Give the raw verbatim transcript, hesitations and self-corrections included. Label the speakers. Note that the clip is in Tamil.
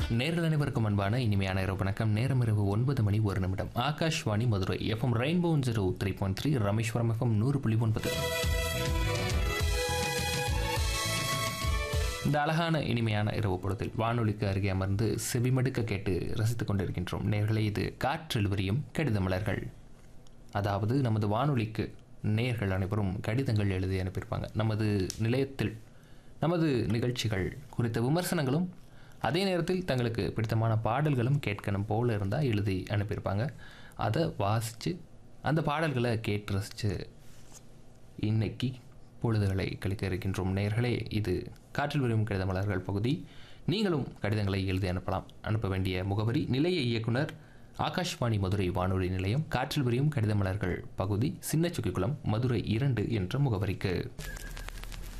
Speaker 1: நேர்கள் அனைவருக்கும் அன்பான இனிமையான இரவு வணக்கம். நேரம் இரவு ஒன்பது மணி ஒரு நிமிடம். Akashvani Madurai FM rainbow zero three point three, Rameswaram FM நூறு புள்ளி ஒன்பது. இந்த அழகான இனிமையான இரவு பொழுதில் வானொலிக்கு அருகே அமர்ந்து செவிமடுக்க கேட்டு ரசித்துக் கொண்டிருக்கின்றோம். நேர்களே, இது காற்றில் விரியும் கடித மலர்கள். அதாவது நமது வானொலிக்கு நேர்கள் அனைவரும் கடிதங்கள் எழுதி அனுப்பியிருப்பாங்க. நமது நிலையத்தில் நமது நிகழ்ச்சிகள் குறித்த விமர்சனங்களும் அதே நேரத்தில் தங்களுக்கு பிடித்தமான பாடல்களும் கேட்கணும் போல இருந்தால் எழுதி அனுப்பியிருப்பாங்க. அதை வாசித்து அந்த பாடல்களை கேட்டு ரசித்து இன்னைக்கு பொழுதுகளை கழிக்க இருக்கின்றோம். நேர்களே, இது காற்றில் விரியும் கடித மலர்கள் பகுதி. நீங்களும் கடிதங்களை எழுதி அனுப்பலாம். அனுப்ப வேண்டிய முகவரி நிலைய இயக்குனர், ஆகாஷ்வாணி மதுரை வானொலி நிலையம், காற்றில் விரியும் கடித மலர்கள் பகுதி, சின்ன சுக்கிக்குளம், மதுரை இரண்டு என்ற முகவரிக்கு.